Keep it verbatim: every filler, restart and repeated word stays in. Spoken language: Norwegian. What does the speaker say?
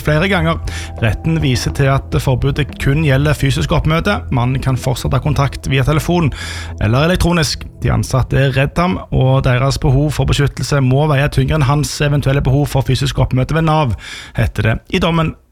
flere ganger. Retten viser til at forbudet kun gjelder fysisk oppmøte. Mannen kan fortsatt ha kontakt via telefon eller elektronisk. De ansatte er redd ham, og deres behov for beskyttelse må veie tyngre enn hans eventuelle behov for fysisk oppmøte ved Nav, heter det i dommen